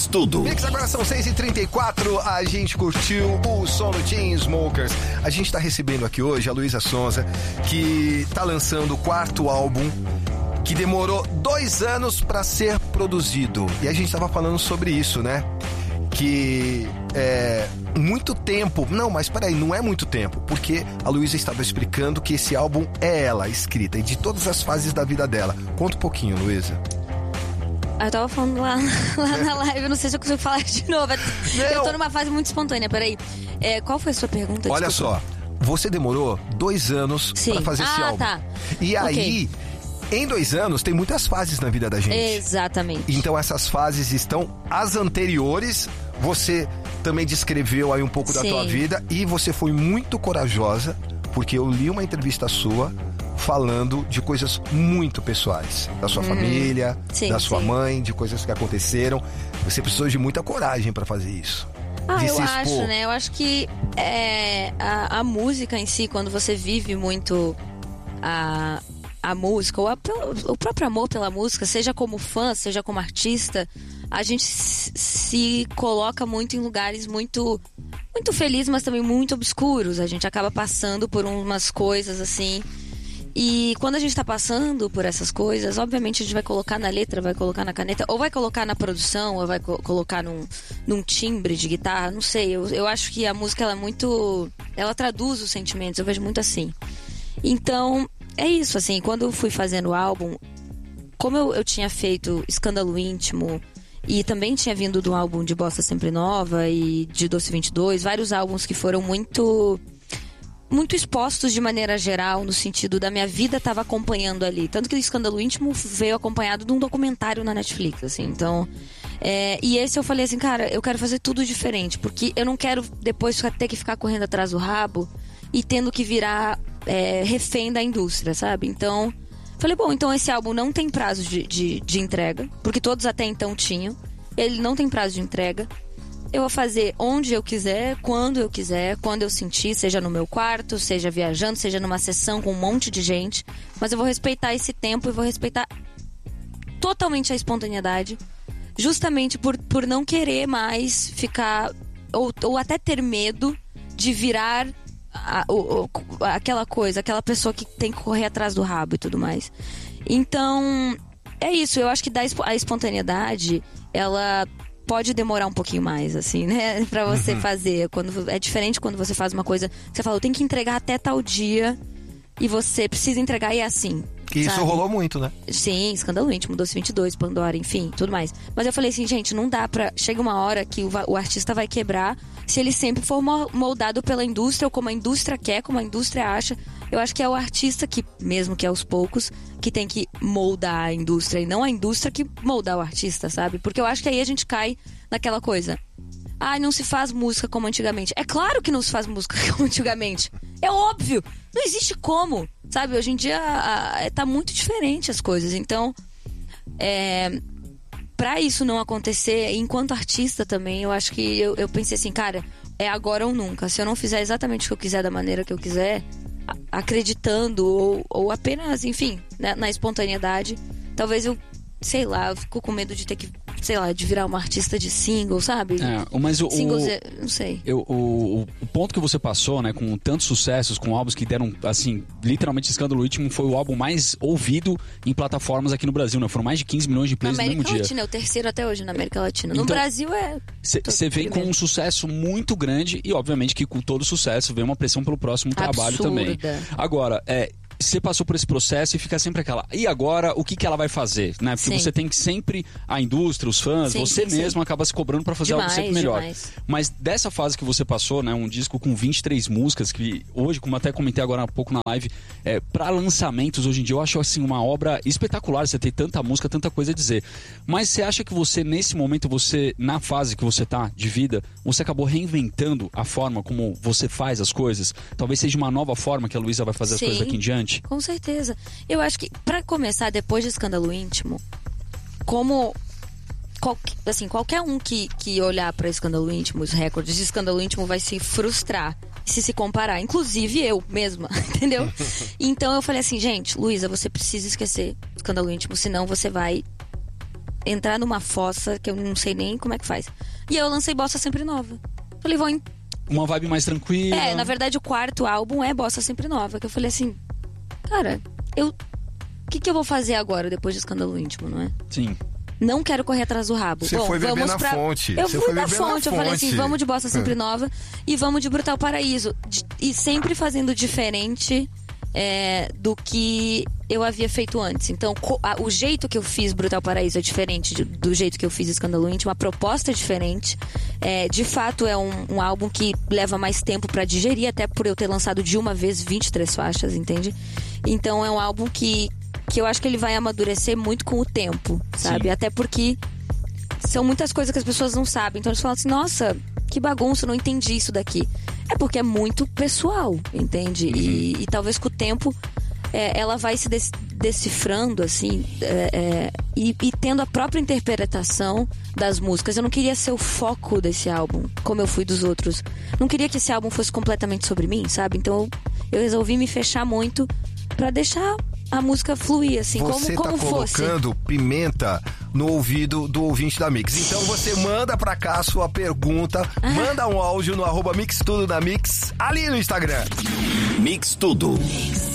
Faz tudo. Mix, agora são 6h34, a gente curtiu o som do Chainsmokers. A gente tá recebendo aqui hoje a Luísa Sonza, que tá lançando o 4º álbum, que demorou 2 anos pra ser produzido. E a gente tava falando sobre isso, né? Que é muito tempo. Não, mas peraí, não é muito tempo, porque a Luísa estava explicando que esse álbum é ela escrita e de todas as fases da vida dela. Conta um pouquinho, Luísa. Eu tava falando lá na live, eu não sei se eu consigo falar de novo. Eu tô numa fase muito espontânea, peraí. Qual foi a sua pergunta? Olha Desculpa. só, você demorou 2 anos pra fazer esse álbum. Tá. E aí, em 2 anos, tem muitas fases na vida da gente. Exatamente. Então essas fases estão as anteriores. Você também descreveu aí um pouco da tua vida e você foi muito corajosa, porque eu li uma entrevista sua falando de coisas muito pessoais, da sua família, da sua mãe, de coisas que aconteceram. Você precisou de muita coragem pra fazer isso. Eu acho, né? Eu acho que a música em si, quando você vive muito a música, ou o próprio amor pela música, seja como fã, seja como artista, a gente se coloca muito em lugares muito, muito felizes, mas também muito obscuros. A gente acaba passando por umas coisas assim. E quando a gente tá passando por essas coisas, obviamente a gente vai colocar na letra, vai colocar na caneta, ou vai colocar na produção, ou vai colocar num timbre de guitarra, não sei. Eu acho que a música, ela é muito... Ela traduz os sentimentos, eu vejo muito assim. Então, é isso, assim, quando eu fui fazendo o álbum, como eu tinha feito Escândalo Íntimo, e também tinha vindo do álbum de Bossa Sempre Nova e de Doce 22, vários álbuns que foram muito expostos de maneira geral, no sentido da minha vida estava acompanhando ali. Tanto que o Escândalo Íntimo veio acompanhado de um documentário na Netflix, assim. Então, e esse eu falei assim, cara, eu quero fazer tudo diferente, porque eu não quero depois ter que ficar correndo atrás do rabo e tendo que virar refém da indústria, sabe? Então, falei, bom, então esse álbum não tem prazo de entrega, porque todos até então tinham. Ele não tem prazo de entrega. Eu vou fazer onde eu quiser, quando eu sentir, seja no meu quarto, seja viajando, seja numa sessão com um monte de gente. Mas eu vou respeitar esse tempo e vou respeitar totalmente a espontaneidade, justamente por não querer mais ficar, ou até ter medo de virar aquela coisa, aquela pessoa que tem que correr atrás do rabo e tudo mais. Então, é isso. Eu acho que a espontaneidade, ela pode demorar um pouquinho mais, assim, né? Pra você fazer. É diferente quando você faz uma coisa que você fala, eu tenho que entregar até tal dia e você precisa entregar e é assim. E isso rolou muito, né? Sim, Escândalo Íntimo, Doce 22, Pandora, enfim, tudo mais. Mas eu falei assim, gente, não dá pra... Chega uma hora que o artista vai quebrar se ele sempre for moldado pela indústria ou como a indústria quer, como a indústria acha. Eu acho que é o artista que, mesmo que aos poucos, que tem que moldar a indústria e não a indústria que moldar o artista, sabe? Porque eu acho que aí a gente cai naquela coisa. Não se faz música como antigamente. É claro que não se faz música como antigamente. É óbvio. Não existe como, sabe? Hoje em dia tá muito diferente as coisas. Então, pra isso não acontecer, enquanto artista também, eu acho que eu pensei assim, cara, é agora ou nunca. Se eu não fizer exatamente o que eu quiser, da maneira que eu quiser, acreditando ou apenas, enfim, né, na espontaneidade, talvez eu, sei lá, eu fico com medo de ter que, sei lá, de virar uma artista de single, sabe? Mas Singles, não sei. O ponto que você passou, né, com tantos sucessos, com álbuns que deram, assim, literalmente Escândalo Íntimo foi o álbum mais ouvido em plataformas aqui no Brasil, né? Foram mais de 15 milhões de plays no mesmo dia. Na América Latina, é o terceiro até hoje na América Latina. No Então, Brasil Você vem com um sucesso muito grande e, obviamente, que com todo sucesso vem uma pressão pelo próximo trabalho também. Agora, você passou por esse processo e fica sempre aquela... E agora, o que ela vai fazer? Né? Porque você tem que sempre... A indústria, os fãs, você mesmo acaba se cobrando pra fazer algo sempre melhor. Demais. Mas dessa fase que você passou, né? Um disco com 23 músicas, que hoje, como até comentei agora há pouco na live, pra lançamentos, hoje em dia, eu acho assim uma obra espetacular. Você tem tanta música, tanta coisa a dizer. Mas você acha que você, nesse momento, na fase que você tá de vida, você acabou reinventando a forma como você faz as coisas? Talvez seja uma nova forma que a Luísa vai fazer as coisas daqui em diante? Com certeza. Eu acho que, pra começar, depois de Escândalo Íntimo, como qualquer um que olhar pra Escândalo Íntimo, os recordes de Escândalo Íntimo, vai se frustrar se comparar, inclusive eu mesma, entendeu? Então eu falei assim, gente, Luísa, você precisa esquecer Escândalo Íntimo, senão você vai entrar numa fossa que eu não sei nem como é que faz. E eu lancei Bossa Sempre Nova. Falei, uma vibe mais tranquila. Na verdade o quarto álbum é Bossa Sempre Nova. Que eu falei assim, cara, o que eu vou fazer agora depois de Escândalo Íntimo, não é? Sim. Não quero correr atrás do rabo. Você foi beber na fonte. Eu fui na fonte. Eu falei assim, vamos de Bossa Sempre Nova e vamos de Brutal Paraíso. E sempre fazendo diferente do que eu havia feito antes. Então, o jeito que eu fiz Brutal Paraíso é diferente do jeito que eu fiz Escândalo Íntimo. A proposta é diferente. De fato, é um álbum que leva mais tempo pra digerir, até por eu ter lançado de uma vez 23 faixas, entende? Então, é um álbum que eu acho que ele vai amadurecer muito com o tempo, sabe? Sim. Até porque são muitas coisas que as pessoas não sabem. Então eles falam assim, nossa, que bagunça, não entendi isso daqui. É porque é muito pessoal, entende? E talvez com o tempo ela vai se decifrando, assim, e tendo a própria interpretação das músicas. Eu não queria ser o foco desse álbum, como eu fui dos outros. Não queria que esse álbum fosse completamente sobre mim, sabe? Então eu resolvi me fechar muito pra deixar a música fluir, assim, como fosse. Você tá colocando pimenta no ouvido do ouvinte da Mix. Então você manda pra cá a sua pergunta, manda um áudio no @mixtudodamix ali no Instagram. Mix Tudo.